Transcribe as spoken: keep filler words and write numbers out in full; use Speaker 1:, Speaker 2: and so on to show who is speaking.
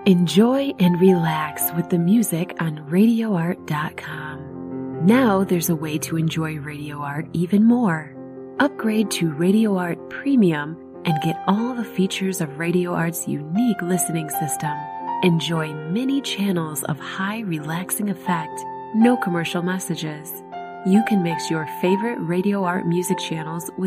Speaker 1: Enjoy and relax with the music on radio art dot com. Now there's a way to enjoy Radio Art even more. Upgrade to Radio Art Premium and get all the features of Radio Art's unique listening system. Enjoy many channels of high relaxing effect, no commercial messages. You can mix your favorite Radio Art music channels with